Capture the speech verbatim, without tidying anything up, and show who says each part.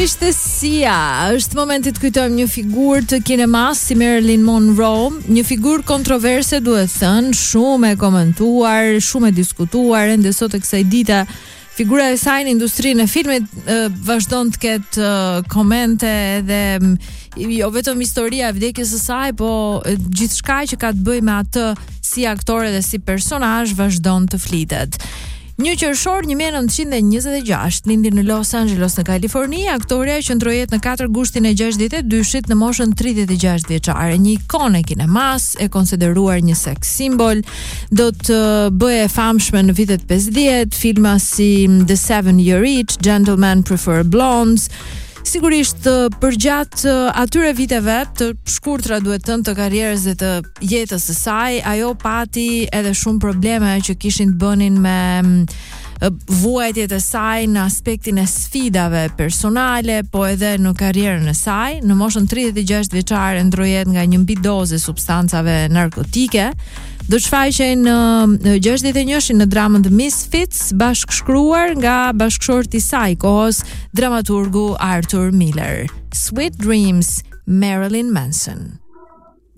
Speaker 1: Ishte Sia. Është momenti të kujtojmë një figurë të kinemas si Marilyn Monroe, një figurë kontroverse duhet thënë, shumë e komentuar, shumë e diskutuar, ende sot e kësaj dite figura e saj në industrinë e filmit e, vazhdon të ketë e, komente dhe jo vetëm historia e vdekjes së saj, po e, gjithçka që ka të bëjë me atë si aktore dhe si personazh vazhdon të flitet. Një qershor një mijë e nëntëqind e njëzet e gjashtë lindi në Los Angeles në Kaliforni, aktoreja qëndroi jetë në katër gushtin e gjashtëdhjetë e dyshit në moshën tridhjetë e gjashtë vjeçare, një ikonë e kinemas, e konsideruar një seks simbol, do të bëhej e famshme në vitet pesëdhjetë, filma si The Seven Year Itch, Gentlemen Prefer Blondes. Sigurisht përgjatë atyre viteve të shkurtra duhet thënë të karrierës dhe të jetës së saj, ajo pati edhe shumë probleme që kishin të bënin me vuajtjet e saj në aspektin e sfidave personale, po edhe në karrierën e saj. Në moshën tridhjetë e gjashtë vjeçare ndroi nga një mbi dozë substancave narkotike. Do shfaqej në gjashtëdhjetë e njëshin në dramën The Misfits, bashkëshkruar nga bashkëshorti i saj kohës, dramaturgu Arthur Miller. Sweet Dreams, Marilyn Manson.